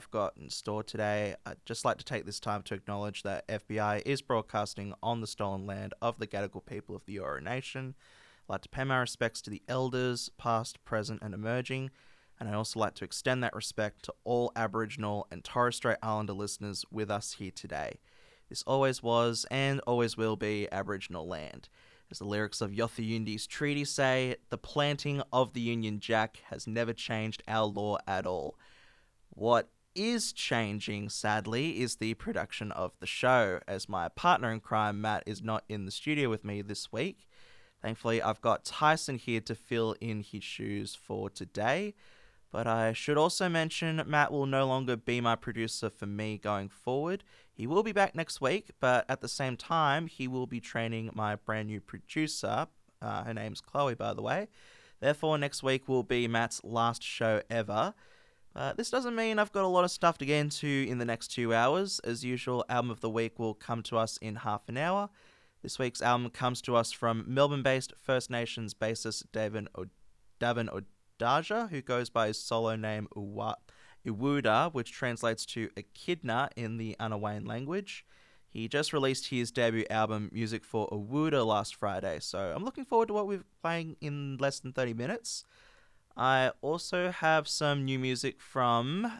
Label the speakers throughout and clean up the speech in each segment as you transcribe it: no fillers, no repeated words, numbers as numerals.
Speaker 1: I've got in store today. I'd just like to take this time to acknowledge that FBI is broadcasting on the stolen land of the Gadigal people of the Eora Nation. I'd like to pay my respects to the elders, past, present, and emerging, and I'd also like to extend that respect to all Aboriginal and Torres Strait Islander listeners with us here today. This always was and always will be Aboriginal land. As the lyrics of Yothu Yundi's treaty say, the planting of the Union Jack has never changed our law at all. What is changing, sadly, is the production of the show, as my partner in crime, Matt, is not in the studio with me this week. Thankfully, I've got Tyson here to fill in his shoes for today. But I should also mention Matt will no longer be my producer for me going forward. He will be back next week, but at the same time, he will be training my brand new producer. Her name's Chloe, by the way. Therefore, next week will be Matt's last show ever. This doesn't mean I've got a lot of stuff to get into in the next 2 hours. As usual, Album of the Week will come to us in half an hour. This week's album comes to us from Melbourne-based First Nations bassist Davin Odaja, who goes by his solo name Iwuda, which translates to Echidna in the Anawain language. He just released his debut album, Music for Iwuda, last Friday, so I'm looking forward to what we're playing in less than 30 minutes. I also have some new music from,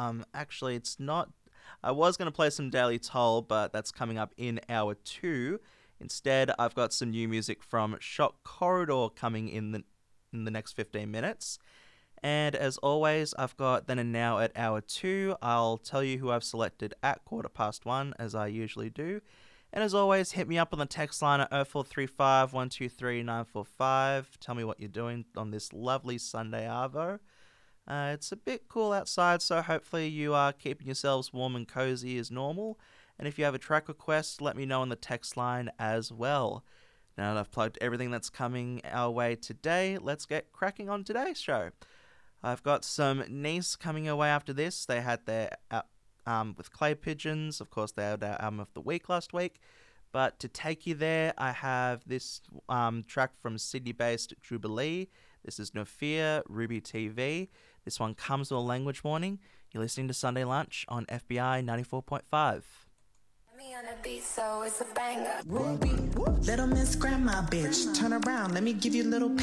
Speaker 1: it's not, I was going to play some Daily Toll, but that's coming up in hour 2. Instead, I've got some new music from Shock Corridor coming in the next 15 minutes. And as always, I've got Then and Now at hour 2. I'll tell you who I've selected at 1:15, as I usually do. And as always, hit me up on the text line at 0435 123 945. Tell me what you're doing on this lovely Sunday arvo. It's a bit cool outside, so hopefully you are keeping yourselves warm and cozy as normal. And if you have a track request, let me know on the text line as well. Now that I've plugged everything that's coming our way today, let's get cracking on today's show. I've got some Nice coming away after this. They had their, with Clay Pigeons, of course they had their album of the week last week. But to take you there, I have this track from Sydney-based Jubilee. This is No Fear, Ruby TV. This one comes with a language warning. You're listening to Sunday Lunch on FBI 94.5.
Speaker 2: Me on the beat, so it's a banger.
Speaker 3: Ruby, little Miss Grandma bitch, turn around, let me give you a little